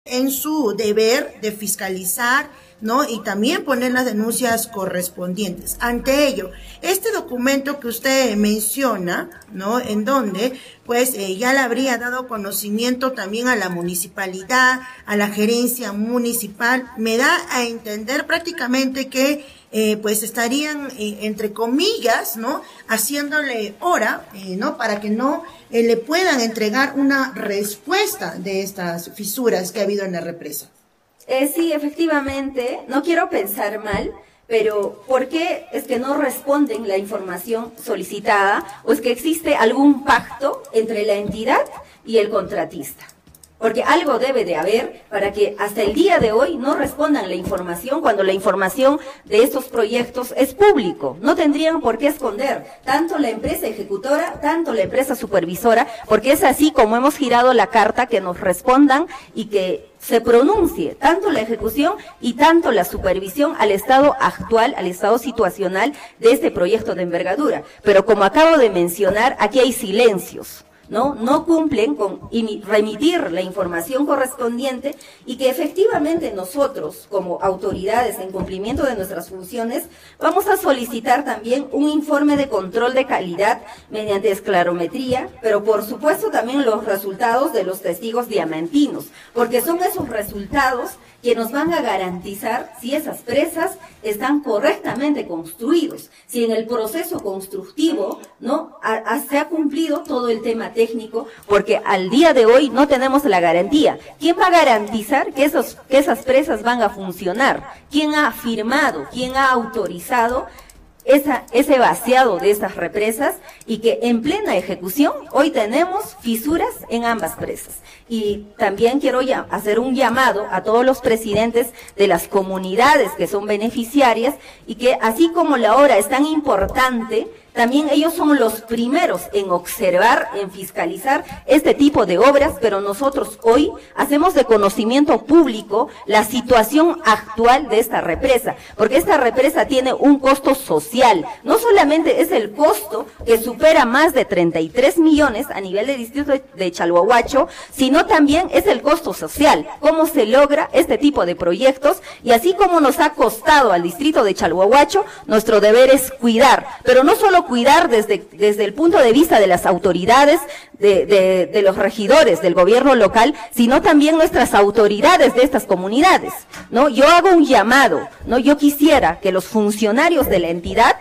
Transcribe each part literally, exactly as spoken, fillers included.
en su deber de fiscalizar, ¿no? Y también poner las denuncias correspondientes. Ante ello, este documento que usted menciona, ¿no? En donde, pues, eh, ya le habría dado conocimiento también a la municipalidad, a la gerencia municipal, me da a entender prácticamente que, eh, pues, estarían, eh, entre comillas, ¿no? Haciéndole hora, eh, ¿no? Para que no eh, le puedan entregar una respuesta de estas fisuras que ha habido en la represa. Eh, sí, efectivamente, no quiero pensar mal, pero ¿por qué es que no responden la información solicitada o es que existe algún pacto entre la entidad y el contratista? Porque algo debe de haber para que hasta el día de hoy no respondan la información cuando la información de estos proyectos es público. No tendrían por qué esconder tanto la empresa ejecutora, tanto la empresa supervisora, porque es así como hemos girado la carta, que nos respondan y que se pronuncie tanto la ejecución y tanto la supervisión al estado actual, al estado situacional de este proyecto de envergadura. Pero como acabo de mencionar, aquí hay silencios. ¿No? No cumplen con remitir la información correspondiente y que efectivamente nosotros, como autoridades en cumplimiento de nuestras funciones, vamos a solicitar también un informe de control de calidad mediante esclarometría, pero por supuesto también los resultados de los testigos diamantinos, porque son esos resultados que nos van a garantizar si esas presas están correctamente construidos, si en el proceso constructivo, ¿no? A, a, se ha cumplido todo el tema técnico, porque al día de hoy no tenemos la garantía. ¿Quién va a garantizar que, esos, que esas presas van a funcionar? ¿Quién ha firmado? ¿Quién ha autorizado Esa, ese vaciado de estas represas y que en plena ejecución hoy tenemos fisuras en ambas presas? Y también quiero ya hacer un llamado a todos los presidentes de las comunidades que son beneficiarias y que así como la obra es tan importante, también ellos son los primeros en observar, en fiscalizar este tipo de obras, pero nosotros hoy hacemos de conocimiento público la situación actual de esta represa, porque esta represa tiene un costo social. No solamente es el costo que supera más de treinta y tres millones a nivel del distrito de Chalhuahuacho, sino también es el costo social, cómo se logra este tipo de proyectos, y así como nos ha costado al distrito de Chalhuahuacho, nuestro deber es cuidar, pero no solo cuidar desde, desde el punto de vista de las autoridades, de, de, de los regidores del gobierno local, sino también nuestras autoridades de estas comunidades, ¿no? Yo hago un llamado, ¿no? Yo quisiera que los funcionarios de la entidad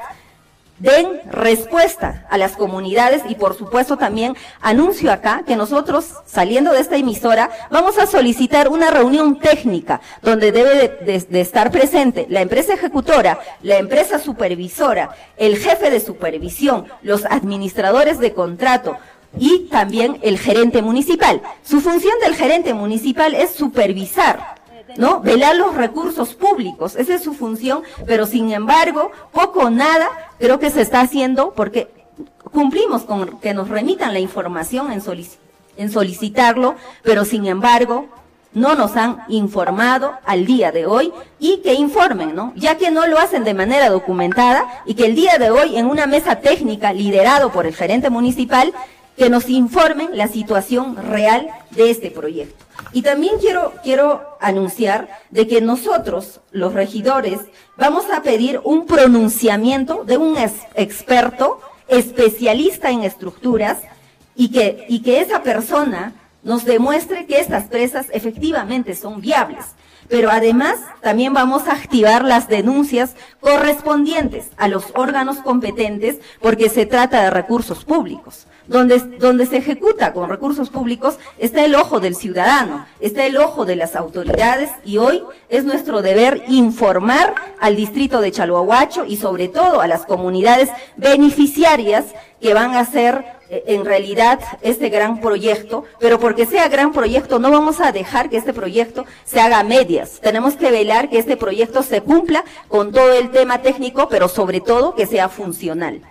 den respuesta a las comunidades y por supuesto también anuncio acá que nosotros, saliendo de esta emisora, vamos a solicitar una reunión técnica donde debe de, de, de estar presente la empresa ejecutora, la empresa supervisora, el jefe de supervisión, los administradores de contrato y también el gerente municipal. Su función del gerente municipal es supervisar, ¿no? Velar los recursos públicos, esa es su función, pero sin embargo, poco o nada creo que se está haciendo porque cumplimos con que nos remitan la información en, solic en solicitarlo, pero sin embargo no nos han informado al día de hoy y que informen, ¿no? Ya que no lo hacen de manera documentada y que el día de hoy en una mesa técnica liderado por el gerente municipal que nos informen la situación real de este proyecto. Y también quiero, quiero anunciar de que nosotros, los regidores, vamos a pedir un pronunciamiento de un ex experto, especialista en estructuras, y que, y que esa persona nos demuestre que estas presas efectivamente son viables. Pero además también vamos a activar las denuncias correspondientes a los órganos competentes porque se trata de recursos públicos. Donde, donde se ejecuta con recursos públicos está el ojo del ciudadano, está el ojo de las autoridades y hoy es nuestro deber informar al distrito de Chalhuahuacho y sobre todo a las comunidades beneficiarias que van a hacer en realidad este gran proyecto, pero porque sea gran proyecto no vamos a dejar que este proyecto se haga a medias. Tenemos que velar que este proyecto se cumpla con todo el tema técnico, pero sobre todo que sea funcional.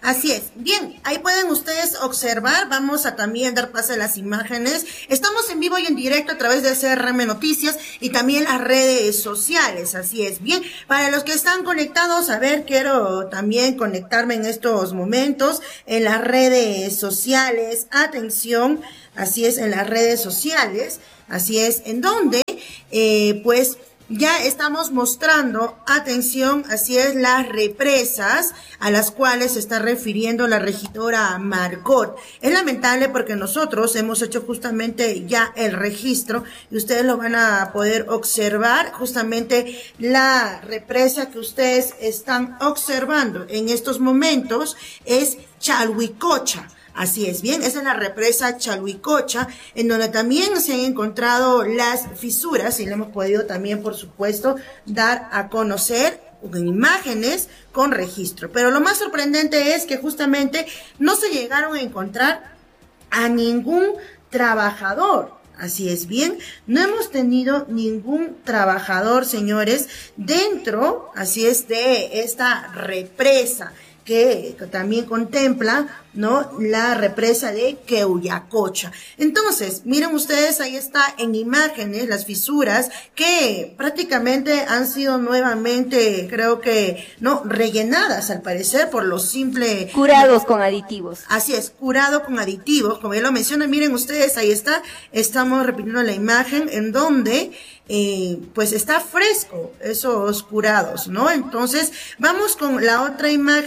Así es. Bien, ahí pueden ustedes observar. Vamos a también dar paso a las imágenes. Estamos en vivo y en directo a través de C R M Noticias y también las redes sociales. Así es. Bien, para los que están conectados, a ver, quiero también conectarme en estos momentos en las redes sociales. Atención, así es, en las redes sociales. Así es, en donde, eh, pues, ya estamos mostrando, atención, así es, las represas a las cuales se está refiriendo la regidora Margot. Es lamentable porque nosotros hemos hecho justamente ya el registro y ustedes lo van a poder observar, justamente la represa que ustedes están observando en estos momentos es Chalhuicocha. Así es, bien, esa es la represa Chalhuicocha, en donde también se han encontrado las fisuras y le hemos podido también, por supuesto, dar a conocer en imágenes con registro. Pero lo más sorprendente es que justamente no se llegaron a encontrar a ningún trabajador. Así es, bien, no hemos tenido ningún trabajador, señores, dentro, así es, de esta represa que también contempla, ¿no?, la represa de Queuyacocha. Entonces, miren ustedes, ahí está en imágenes las fisuras que prácticamente han sido nuevamente, creo que, no, rellenadas al parecer por lo simple. Curados con aditivos. Así es, curado con aditivos, como ya lo mencionan, miren ustedes, ahí está, estamos repitiendo la imagen en donde Eh, pues está fresco esos curados, ¿no? Entonces, vamos con la otra imagen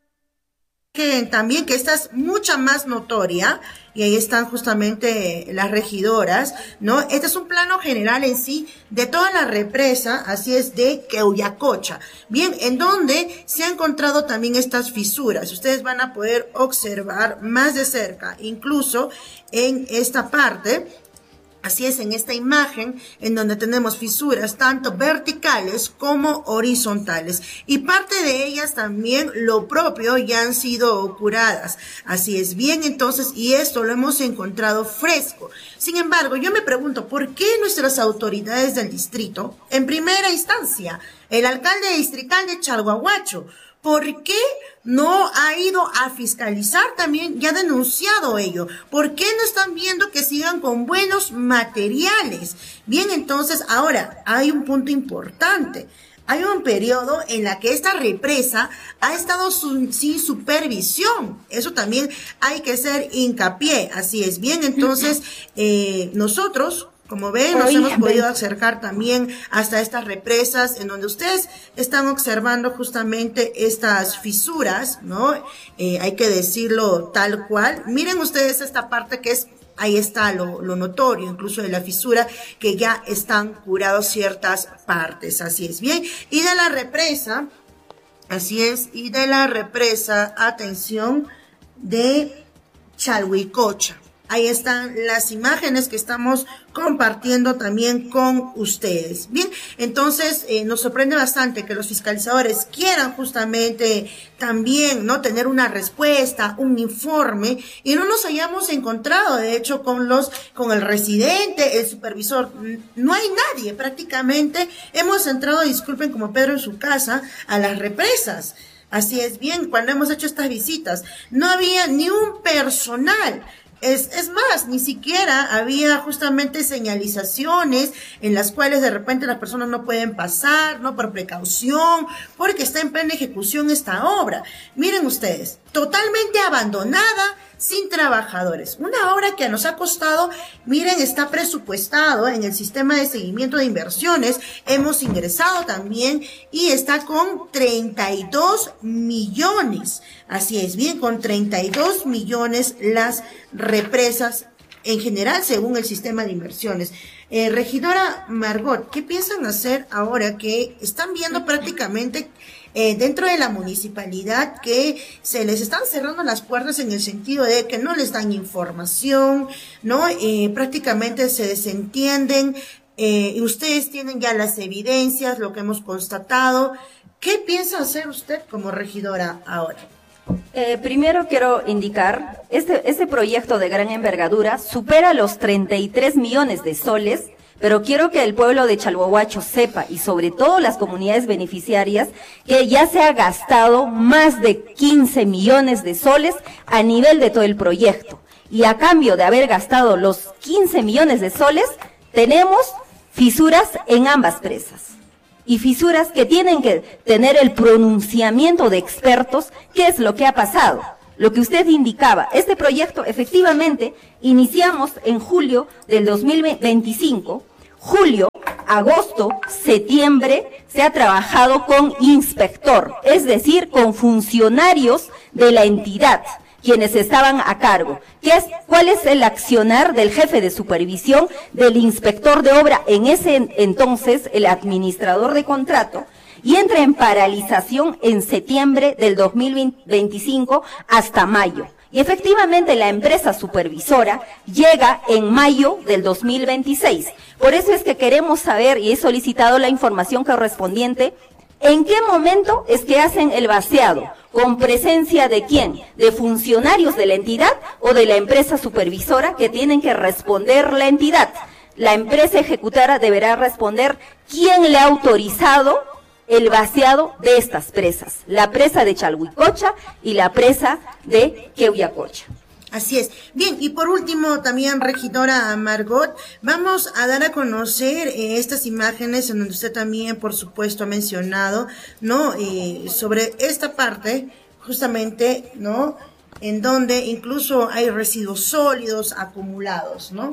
que también, que esta es mucha más notoria, y ahí están justamente las regidoras, ¿no? Este es un plano general en sí de toda la represa, así es, de Queuyacocha, bien, en donde se han encontrado también estas fisuras. Ustedes van a poder observar más de cerca, incluso en esta parte. Así es, en esta imagen, en donde tenemos fisuras tanto verticales como horizontales. Y parte de ellas también, lo propio, ya han sido curadas. Así es, bien, entonces, y esto lo hemos encontrado fresco. Sin embargo, yo me pregunto, ¿por qué nuestras autoridades del distrito, en primera instancia, el alcalde distrital de Chalhuahuacho, ¿por qué no ha ido a fiscalizar también? Ya ha denunciado ello. ¿Por qué no están viendo que sigan con buenos materiales? Bien, entonces, ahora, hay un punto importante. Hay un periodo en la que esta represa ha estado su, sin supervisión. Eso también hay que hacer hincapié. Así es. Bien, entonces, eh, nosotros, como ven, nos hemos podido acercar también hasta estas represas en donde ustedes están observando justamente estas fisuras, ¿no? Eh, hay que decirlo tal cual. Miren ustedes esta parte que es, ahí está lo, lo notorio, incluso de la fisura, que ya están curados ciertas partes, así es, bien. Y de la represa, así es, y de la represa, atención, de Chalhuicocha. Ahí están las imágenes que estamos compartiendo también con ustedes. Bien, entonces eh, nos sorprende bastante que los fiscalizadores quieran justamente también, ¿no?, tener una respuesta, un informe, y no nos hayamos encontrado, de hecho, con los, con el residente, el supervisor. No hay nadie, prácticamente. Hemos entrado, disculpen, como Pedro en su casa, a las represas. Así es, bien, cuando hemos hecho estas visitas, no había ni un personal. Es, es más, ni siquiera había justamente señalizaciones en las cuales de repente las personas no pueden pasar, no por precaución, porque está en plena ejecución esta obra. Miren ustedes, totalmente abandonada, sin trabajadores. Una obra que nos ha costado, miren, está presupuestado en el sistema de seguimiento de inversiones. Hemos ingresado también y está con treinta y dos millones. Así es, bien, con treinta y dos millones las represas en general según el sistema de inversiones. Eh, regidora Margot, ¿qué piensan hacer ahora que están viendo prácticamente eh, dentro de la municipalidad que se les están cerrando las puertas en el sentido de que no les dan información, ¿no? Eh, prácticamente se desentienden, eh, y ustedes tienen ya las evidencias, lo que hemos constatado. ¿Qué piensa hacer usted como regidora ahora? Eh, primero quiero indicar, este, este proyecto de gran envergadura supera los treinta y tres millones de soles, Pero quiero que el pueblo de Chalhuahuacho sepa, y sobre todo las comunidades beneficiarias, que ya se ha gastado más de quince millones de soles a nivel de todo el proyecto. Y a cambio de haber gastado los quince millones de soles, tenemos fisuras en ambas presas. Y fisuras que tienen que tener el pronunciamiento de expertos, qué es lo que ha pasado. Lo que usted indicaba, este proyecto efectivamente iniciamos en julio del dos mil veinticinco, julio, agosto, septiembre, se ha trabajado con inspector, es decir, con funcionarios de la entidad, quienes estaban a cargo. ¿Qué es, ¿Cuál es el accionar del jefe de supervisión, del inspector de obra, en ese entonces el administrador de contrato? Y entra en paralización en septiembre del dos mil veinticinco hasta mayo. Y efectivamente la empresa supervisora llega en mayo del dos mil veintiséis. Por eso es que queremos saber, y he solicitado la información correspondiente, ¿en qué momento es que hacen el vaciado? ¿Con presencia de quién? ¿De funcionarios de la entidad o de la empresa supervisora que tienen que responder la entidad? La empresa ejecutora deberá responder quién le ha autorizado el vaciado de estas presas, la presa de Chalhuicocha y la presa de Queuyacocha. Así es. Bien, y por último, también, regidora Margot, vamos a dar a conocer eh, estas imágenes en donde usted también, por supuesto, ha mencionado, ¿no? Eh, sobre esta parte, justamente, ¿no? En donde incluso hay residuos sólidos acumulados, ¿no?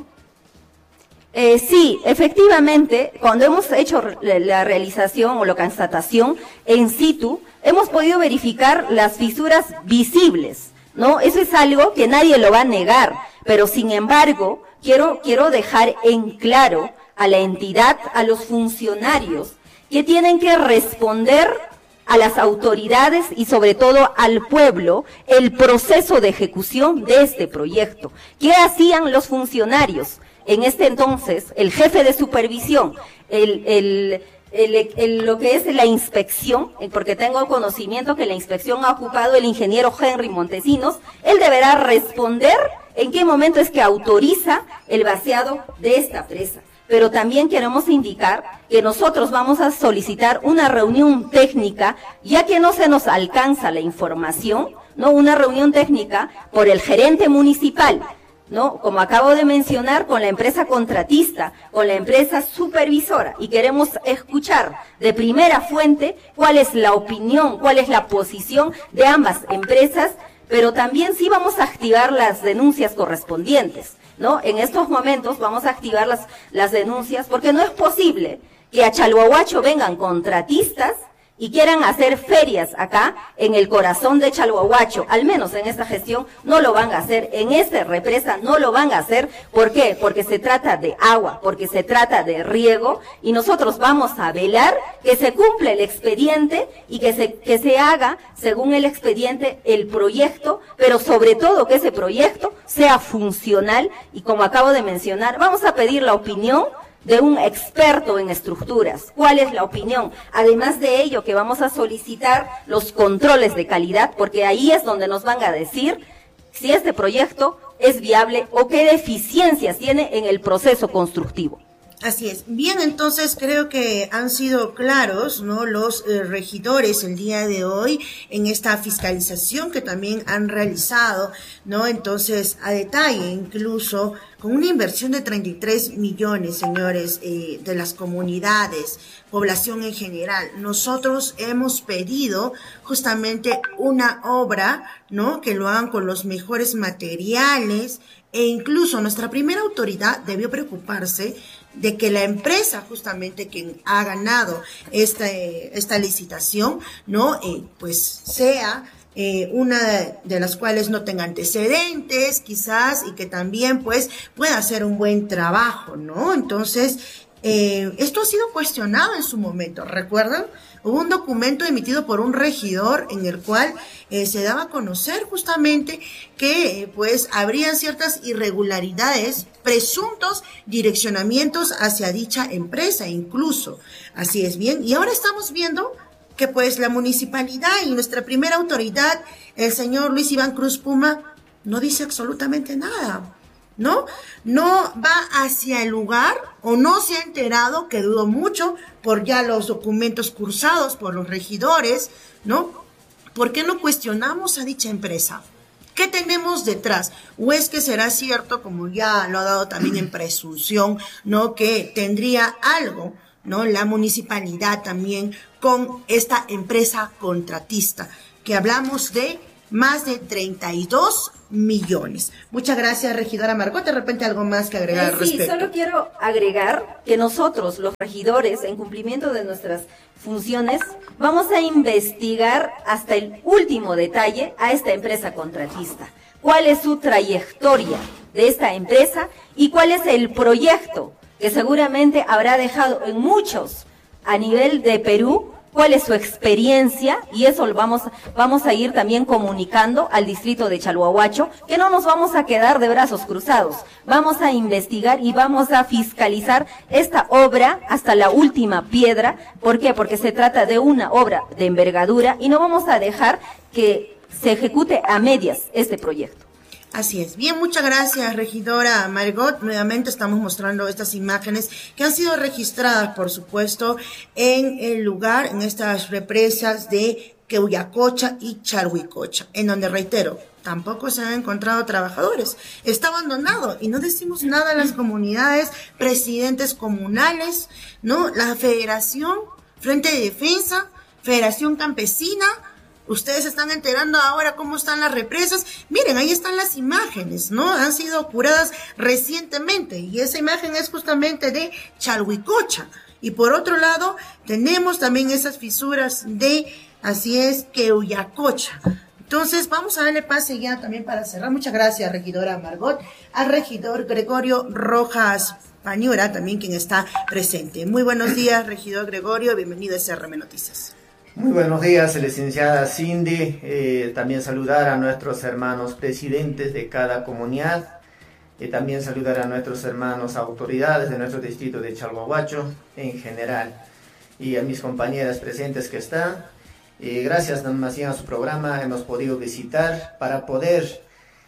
Eh, sí, efectivamente, cuando hemos hecho la realización o la constatación en situ, hemos podido verificar las fisuras visibles, ¿no? Eso es algo que nadie lo va a negar, pero sin embargo, quiero, quiero dejar en claro a la entidad, a los funcionarios, que tienen que responder a las autoridades y sobre todo al pueblo el proceso de ejecución de este proyecto. ¿Qué hacían los funcionarios? En este entonces, el jefe de supervisión, el, el, el, el, lo que es la inspección, porque tengo conocimiento que la inspección ha ocupado el ingeniero Henry Montesinos, él deberá responder en qué momento es que autoriza el vaciado de esta presa. Pero también queremos indicar que nosotros vamos a solicitar una reunión técnica, ya que no se nos alcanza la información, ¿no? Una reunión técnica por el gerente municipal, ¿no? Como acabo de mencionar, con la empresa contratista, con la empresa supervisora, y queremos escuchar de primera fuente cuál es la opinión, cuál es la posición de ambas empresas, pero también sí vamos a activar las denuncias correspondientes, ¿no? En estos momentos vamos a activar las, las denuncias, porque no es posible que a Chalhuahuacho vengan contratistas y quieran hacer ferias acá en el corazón de Chalhuahuacho. Al menos en esta gestión no lo van a hacer, en esta represa no lo van a hacer. ¿Por qué? Porque se trata de agua, porque se trata de riego, y nosotros vamos a velar que se cumpla el expediente y que se, que se haga según el expediente el proyecto, pero sobre todo que ese proyecto sea funcional, y como acabo de mencionar, vamos a pedir la opinión de un experto en estructuras. ¿Cuál es la opinión? Además de ello, que vamos a solicitar los controles de calidad, porque ahí es donde nos van a decir si este proyecto es viable o qué deficiencias tiene en el proceso constructivo. Así es. Bien, entonces creo que han sido claros, ¿no?, los eh, regidores el día de hoy en esta fiscalización que también han realizado, ¿no? Entonces, a detalle, incluso con una inversión de treinta y tres millones, señores, eh, de las comunidades, población en general. Nosotros hemos pedido justamente una obra, ¿no?, que lo hagan con los mejores materiales, e incluso nuestra primera autoridad debió preocuparse de que la empresa justamente quien ha ganado esta, esta licitación, ¿no?, eh, pues sea eh, una de las cuales no tenga antecedentes, quizás, y que también pues pueda hacer un buen trabajo, ¿no? Entonces, eh, esto ha sido cuestionado en su momento, ¿recuerdan? Hubo un documento emitido por un regidor en el cual eh, se daba a conocer justamente que eh, pues habrían ciertas irregularidades, presuntos direccionamientos hacia dicha empresa incluso. Así es, bien. Y ahora estamos viendo que pues la municipalidad y nuestra primera autoridad, el señor Luis Iván Cruz Puma, no dice absolutamente nada. ¿no? No va hacia el lugar o no se ha enterado, que dudo mucho, por ya los documentos cursados por los regidores, ¿no? ¿Por qué no cuestionamos a dicha empresa? ¿Qué tenemos detrás? ¿O es que será cierto, como ya lo ha dado también en presunción, ¿no? Que tendría algo, ¿no? La municipalidad también con esta empresa contratista, que hablamos de más de treinta y dos millones. Muchas gracias, regidora Margot. De repente algo más que agregar Eh, al sí, respecto. solo quiero agregar que nosotros, los regidores, en cumplimiento de nuestras funciones, vamos a investigar hasta el último detalle a esta empresa contratista. ¿Cuál es su trayectoria de esta empresa y cuál es el proyecto que seguramente habrá dejado en muchos a nivel de Perú? ¿Cuál es su experiencia? Y eso lo vamos, vamos a ir también comunicando al distrito de Chalhuahuacho, que no nos vamos a quedar de brazos cruzados. Vamos a investigar y vamos a fiscalizar esta obra hasta la última piedra. ¿Por qué? Porque se trata de una obra de envergadura y no vamos a dejar que se ejecute a medias este proyecto. Así es. Bien, muchas gracias, regidora Margot. Nuevamente estamos mostrando estas imágenes que han sido registradas, por supuesto, en el lugar, en estas represas de Queuyacocha y Chalhuicocha, en donde, reitero, tampoco se han encontrado trabajadores. Está abandonado y no decimos nada a las comunidades, presidentes comunales, ¿no? La Federación, Frente de Defensa, Federación Campesina. Ustedes se están enterando ahora cómo están las represas. Miren, ahí están las imágenes, ¿no? Han sido curadas recientemente y esa imagen es justamente de Chalhuicocha. Y por otro lado, tenemos también esas fisuras de, así es, Queuyacocha. Entonces, vamos a darle pase ya también para cerrar. Muchas gracias, regidora Margot, al regidor Gregorio Rojas Pañura, también quien está presente. Muy buenos días, regidor Gregorio, bienvenido a S R M Noticias. Muy buenos días, licenciada Cindy. Eh, también saludar a nuestros hermanos presidentes de cada comunidad. Eh, también saludar a nuestros hermanos autoridades de nuestro distrito de Chalhuahuacho en general. Y a mis compañeras presentes que están. Eh, gracias más bien a su programa hemos podido visitar para poder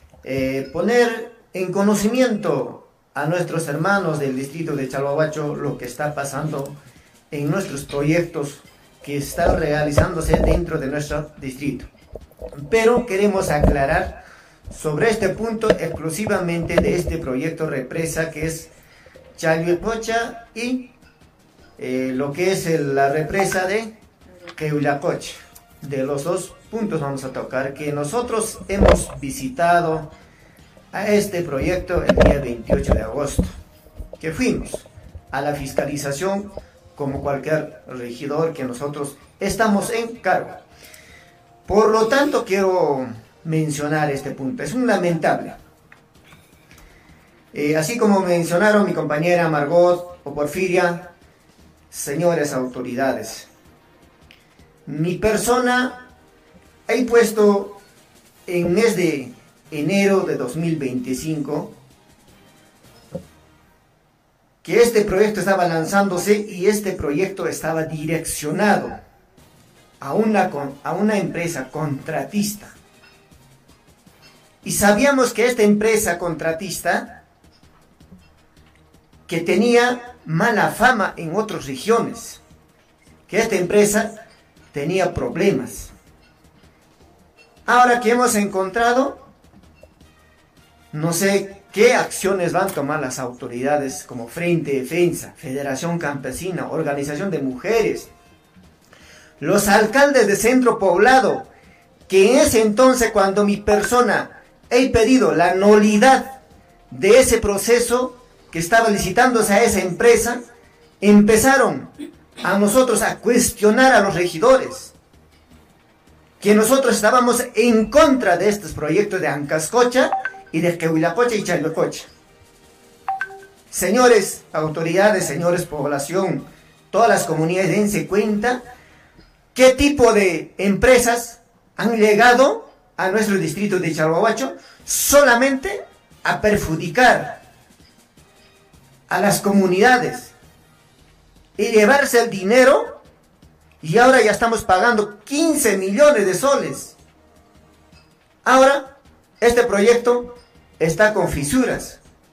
eh, poner en conocimiento a nuestros hermanos del distrito de Chalhuahuacho lo que está pasando en nuestros proyectos que está realizándose dentro de nuestro distrito. Pero queremos aclarar sobre este punto exclusivamente de este proyecto represa que es Chalhuicocha y eh, lo que es el, la represa de Queuyacocha. De los dos puntos vamos a tocar que nosotros hemos visitado a este proyecto el día veintiocho de agosto, que fuimos a la fiscalización como cualquier regidor que nosotros estamos en cargo. Por lo tanto, quiero mencionar este punto. Es un lamentable. Eh, así como mencionaron mi compañera Margot o Porfiria, señores autoridades, mi persona he puesto en mes de enero de dos mil veinticinco que este proyecto estaba lanzándose y este proyecto estaba direccionado a una, a una empresa contratista. Y sabíamos que esta empresa contratista, que tenía mala fama en otras regiones, que esta empresa tenía problemas. Ahora que hemos encontrado, no sé qué acciones van a tomar las autoridades como Frente de Defensa, Federación Campesina, Organización de Mujeres, los alcaldes de centro poblado, que en ese entonces cuando mi persona he pedido la nulidad de ese proceso que estaba licitándose a esa empresa, empezaron a nosotros a cuestionar a los regidores, que nosotros estábamos en contra de estos proyectos de Ancascocha y de Queuyacocha y Chalhuicocha. Señores autoridades, señores población, todas las comunidades, dense cuenta qué tipo de empresas han llegado a nuestro distrito de Chalhuahuacho solamente a perjudicar a las comunidades y llevarse el dinero, y ahora ya estamos pagando quince millones de soles. Ahora este proyecto está con fisuras,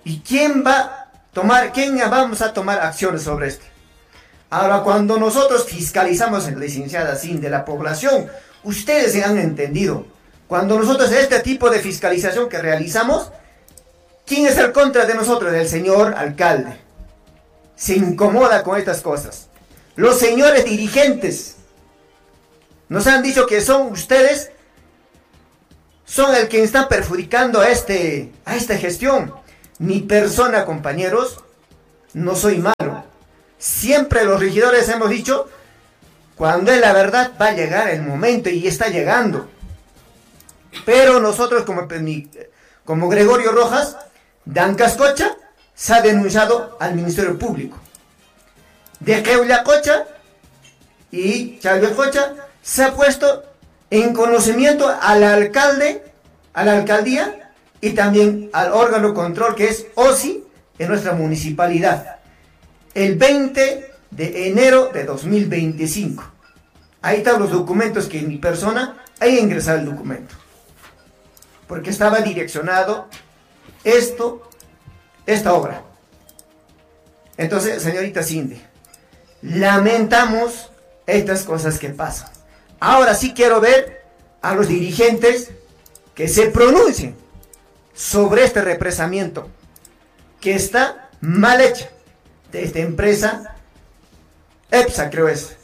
¿Y quién va a tomar, quién vamos a tomar acciones sobre esto? Ahora, cuando nosotros fiscalizamos, en licenciada Cindy, de la población, ustedes se han entendido. Cuando nosotros este tipo de fiscalización que realizamos, ¿quién es el contra de nosotros? El señor alcalde. Se incomoda con estas cosas. Los señores dirigentes nos han dicho que son ustedes, son el que está perjudicando a, este, a esta gestión. Mi persona, compañeros, no soy malo. Siempre los regidores hemos dicho, cuando es la verdad va a llegar el momento y está llegando. Pero nosotros como, como Gregorio Rojas, Dancascocha se ha denunciado al Ministerio Público. De Queullacocha y Chalhuelcocha se ha puesto en conocimiento al alcalde, a la alcaldía y también al órgano control que es O S I en nuestra municipalidad. El veinte de enero de dos mil veinticinco. Ahí están los documentos que mi persona ha ingresado el documento. Porque estaba direccionado esto, esta obra. Entonces, señorita Cindy, lamentamos estas cosas que pasan. Ahora sí quiero ver a los dirigentes que se pronuncien sobre este represamiento que está mal hecho de esta empresa EPSA, creo es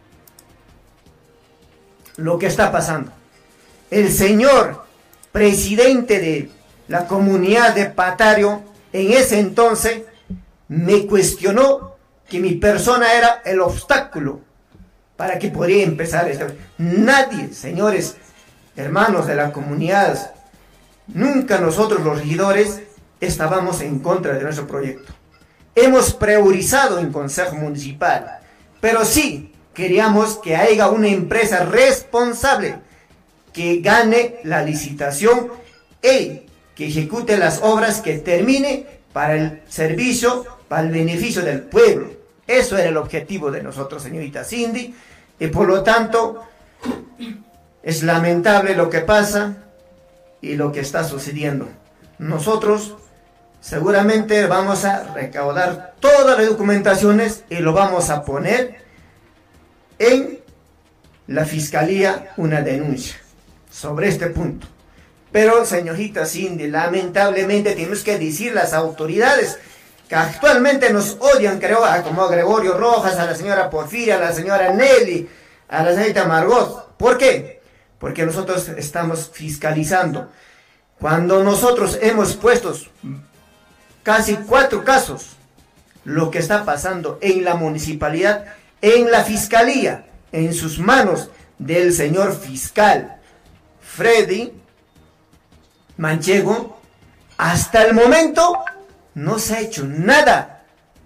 lo que está pasando. El señor presidente de la comunidad de Patario en ese entonces me cuestionó que mi persona era el obstáculo para que podría empezar esto. Nadie, señores, hermanos de la comunidad, nunca nosotros los regidores estábamos en contra de nuestro proyecto. Hemos priorizado en Consejo Municipal, pero sí queríamos que haya una empresa responsable que gane la licitación y que ejecute las obras que termine para el servicio, para el beneficio del pueblo. Eso era el objetivo de nosotros, señorita Cindy, y por lo tanto es lamentable lo que pasa y lo que está sucediendo. Nosotros seguramente vamos a recaudar todas las documentaciones y lo vamos a poner en la fiscalía una denuncia sobre este punto. Pero, señorita Cindy, lamentablemente tenemos que decir las autoridades que actualmente nos odian, creo, como a Gregorio Rojas, a la señora Porfiria, a la señora Nelly, a la señorita Margot. ¿Por qué? Porque nosotros estamos fiscalizando. Cuando nosotros hemos puesto casi cuatro casos, lo que está pasando en la municipalidad, en la fiscalía, en sus manos del señor fiscal Freddy Manchego, hasta el momento no se ha hecho nada.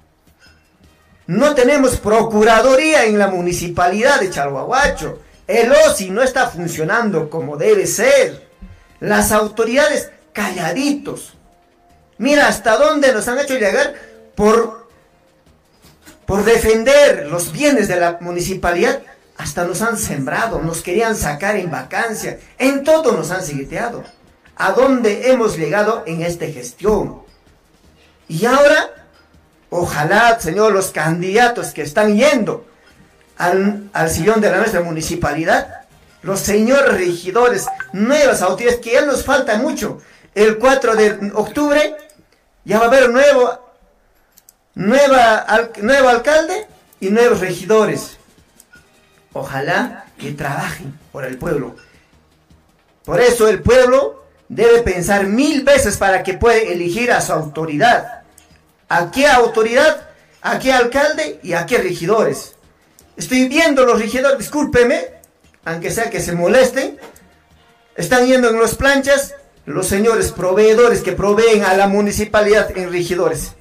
No tenemos procuraduría en la municipalidad de Chalhuahuacho. El O S I no está funcionando como debe ser. Las autoridades calladitos. Mira hasta dónde nos han hecho llegar por, por defender los bienes de la municipalidad. Hasta nos han sembrado, nos querían sacar en vacancia. En todo nos han seguiteado. ¿A dónde hemos llegado en esta gestión? Y ahora, ojalá, señor, los candidatos que están yendo al, al sillón de la nuestra municipalidad, los señores regidores, nuevas autoridades, que ya nos falta mucho. El cuatro de octubre ya va a haber nuevo, nueva, al, nuevo alcalde y nuevos regidores. Ojalá que trabajen por el pueblo. Por eso el pueblo debe pensar mil veces para que pueda elegir a su autoridad. ¿A qué autoridad? ¿A qué alcalde? ¿Y a qué regidores? Estoy viendo los regidores, discúlpeme, aunque sea que se molesten, están yendo en las planchas los señores proveedores que proveen a la municipalidad en regidores.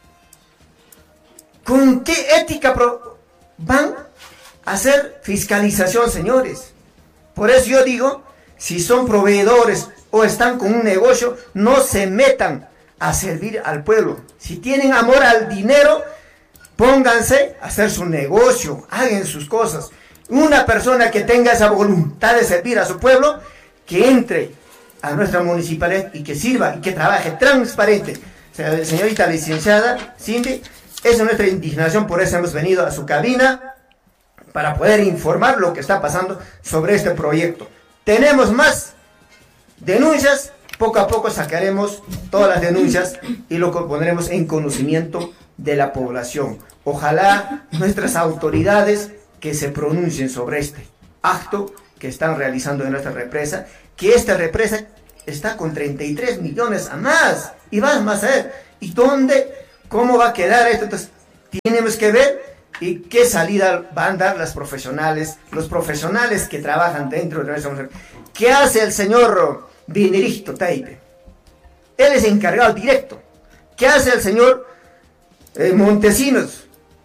¿Con qué ética van a hacer fiscalización, señores? Por eso yo digo, si son proveedores o están con un negocio, no se metan a servir al pueblo. Si tienen amor al dinero, pónganse a hacer su negocio, hagan sus cosas. Una persona que tenga esa voluntad de servir a su pueblo, que entre a nuestra municipalidad y que sirva y que trabaje transparente. Señorita licenciada Cindy, esa es nuestra indignación, por eso hemos venido a su cabina para poder informar lo que está pasando sobre este proyecto. Tenemos más denuncias, poco a poco sacaremos todas las denuncias y lo pondremos en conocimiento de la población. Ojalá nuestras autoridades que se pronuncien sobre este acto que están realizando en nuestra represa, que esta represa está con treinta y tres millones a más, y va más a ver, ¿y dónde, cómo va a quedar esto? Entonces, tenemos que ver y qué salida van a dar las profesionales, los profesionales que trabajan dentro de nuestra mujer. ¿Qué hace el señor Benedicto Taipe? Él es encargado directo. ¿Qué hace el señor eh, Montesinos?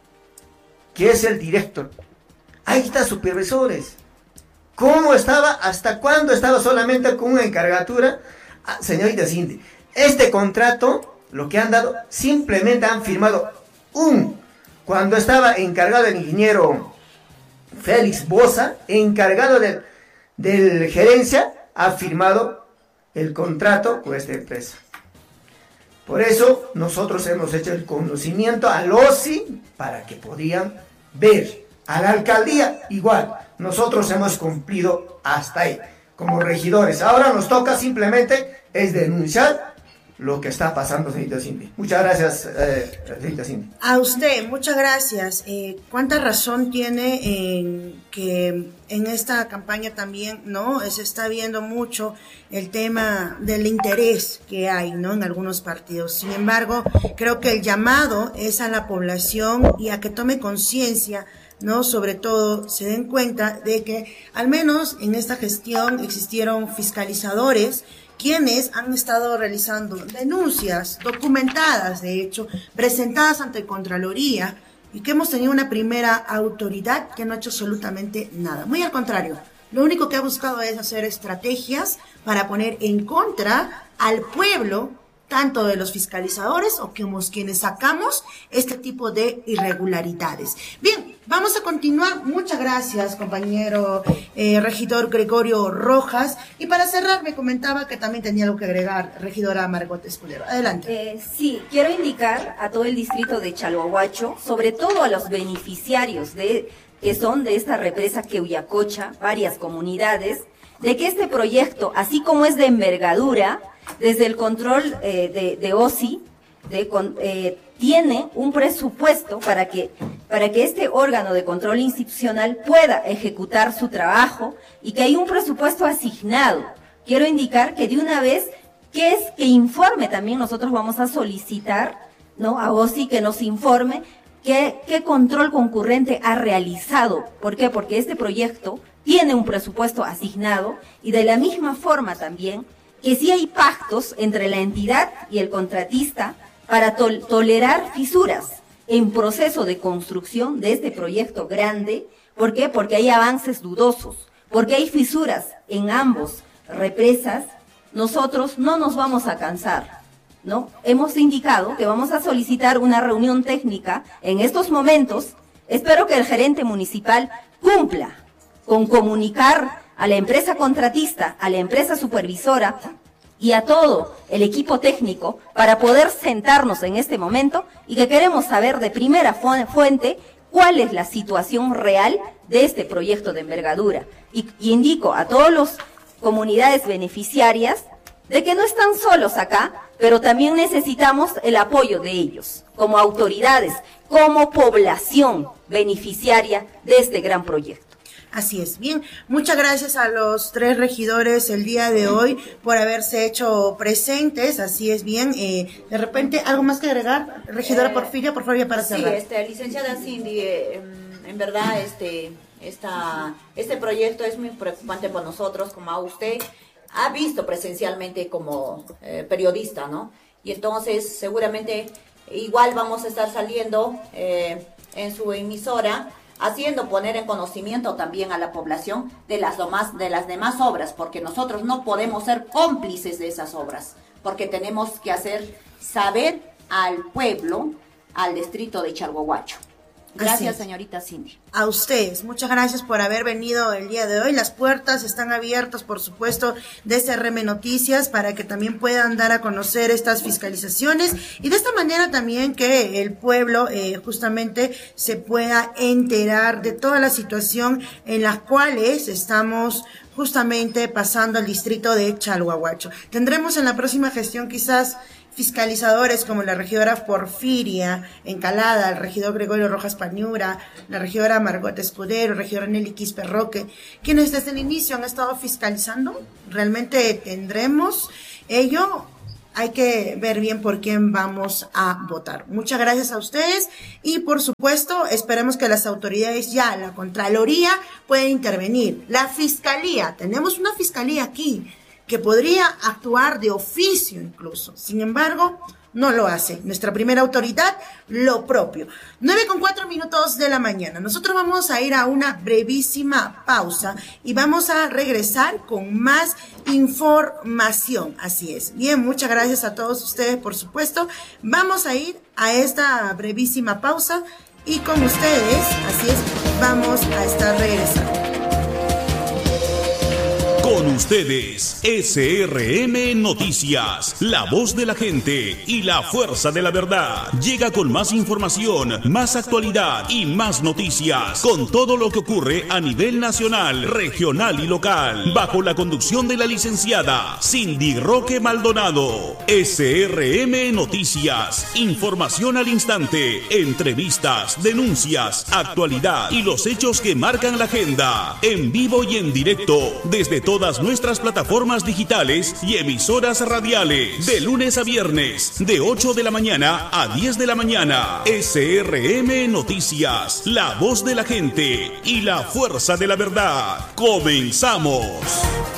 Que es el director. Ahí está, supervisores. ¿Cómo estaba? ¿Hasta cuándo estaba solamente con una encargatura? Ah, señorita Cindy, este contrato, lo que han dado, simplemente han firmado un, cuando estaba encargado el ingeniero Félix Boza, encargado de, de gerencia, ha firmado el contrato con esta empresa. Por eso nosotros hemos hecho el conocimiento al O S I para que podían ver. A la alcaldía igual, nosotros hemos cumplido hasta ahí, como regidores. Ahora nos toca simplemente es denunciar lo que está pasando, señorita Cindy. Muchas gracias, eh, señorita Cindy. A usted, muchas gracias. Eh, ¿Cuánta razón tiene en que en esta campaña también, no, se está viendo mucho el tema del interés que hay, ¿no?, en algunos partidos? Sin embargo, creo que el llamado es a la población y a que tome conciencia, ¿no? Sobre todo se den cuenta de que al menos en esta gestión existieron fiscalizadores quienes han estado realizando denuncias documentadas, de hecho, presentadas ante Contraloría, y que hemos tenido una primera autoridad que no ha hecho absolutamente nada. Muy al contrario, lo único que ha buscado es hacer estrategias para poner en contra al pueblo, tanto de los fiscalizadores o como quienes sacamos este tipo de irregularidades. Bien, vamos a continuar. Muchas gracias, compañero eh, regidor Gregorio Rojas. Y para cerrar, me comentaba que también tenía algo que agregar, regidora Margot Escudero. Adelante. Eh, sí, quiero indicar a todo el distrito de Chalhuahuacho, sobre todo a los beneficiarios de que son de esta represa Queuyacocha, varias comunidades, de que este proyecto, así como es de envergadura, desde el control eh, de, de O S I, de, con, eh, tiene un presupuesto para que, para que este órgano de control institucional pueda ejecutar su trabajo y que hay un presupuesto asignado. Quiero indicar que de una vez, que es que informe también, nosotros vamos a solicitar, ¿no?, a O S I que nos informe qué, qué control concurrente ha realizado. ¿Por qué? Porque este proyecto tiene un presupuesto asignado y de la misma forma también que sí hay pactos entre la entidad y el contratista para tol tolerar fisuras en proceso de construcción de este proyecto grande. ¿Por qué? Porque hay avances dudosos, porque hay fisuras en ambos represas. Nosotros no nos vamos a cansar, ¿no? Hemos indicado que vamos a solicitar una reunión técnica en estos momentos. Espero que el gerente municipal cumpla con comunicar a la empresa contratista, a la empresa supervisora y a todo el equipo técnico para poder sentarnos en este momento y que queremos saber de primera fuente cuál es la situación real de este proyecto de envergadura. Y, y indico a todas las comunidades beneficiarias de que no están solos acá, pero también necesitamos el apoyo de ellos, como autoridades, como población beneficiaria de este gran proyecto. Así es. Bien, muchas gracias a los tres regidores el día de hoy por haberse hecho presentes. Así es, bien. Eh, de repente, ¿algo más que agregar? Regidora eh, Porfiria, por favor, ya para cerrar. Sí, este, licenciada Cindy, eh, en verdad este, esta, este proyecto es muy preocupante para nosotros, como a usted ha visto presencialmente como eh, periodista, ¿no? Y entonces, seguramente, igual vamos a estar saliendo eh, en su emisora, haciendo poner en conocimiento también a la población de las demás, de las demás obras, porque nosotros no podemos ser cómplices de esas obras, porque tenemos que hacer saber al pueblo, al distrito de Chalhuahuacho. Gracias, señorita Cindy. A ustedes, muchas gracias por haber venido el día de hoy. Las puertas están abiertas, por supuesto, de C R M Noticias para que también puedan dar a conocer estas fiscalizaciones y de esta manera también que el pueblo eh, justamente se pueda enterar de toda la situación en las cuales estamos justamente pasando al distrito de Chalhuahuacho. Tendremos en la próxima gestión quizás fiscalizadores como la regidora Porfiria Encalada, el regidor Gregorio Rojas Pañura, la regidora Margot Escudero, el regidor Nelly Quispe Roque, quienes desde el inicio han estado fiscalizando. Realmente tendremos ello. Hay que ver bien por quién vamos a votar. Muchas gracias a ustedes y, por supuesto, esperemos que las autoridades ya, la Contraloría, puedan intervenir. La Fiscalía, tenemos una Fiscalía aquí que podría actuar de oficio incluso. Sin embargo, no lo hace. Nuestra primera autoridad, lo propio. nueve con cuatro minutos de la mañana. Nosotros vamos a ir a una brevísima pausa y vamos a regresar con más información. Así es. Bien, muchas gracias a todos ustedes, por supuesto. Vamos a ir a esta brevísima pausa y con ustedes, así es, vamos a estar regresando. Con ustedes, S R M Noticias, la voz de la gente y la fuerza de la verdad. Llega con más información, más actualidad y más noticias, con todo lo que ocurre a nivel nacional, regional y local, bajo la conducción de la licenciada Cindy Roque Maldonado. S R M Noticias, información al instante, entrevistas, denuncias, actualidad y los hechos que marcan la agenda, en vivo y en directo, desde todo todas nuestras plataformas digitales y emisoras radiales, de lunes a viernes, de ocho de la mañana a diez de la mañana. S R M Noticias, la voz de la gente y la fuerza de la verdad. ¡Comenzamos!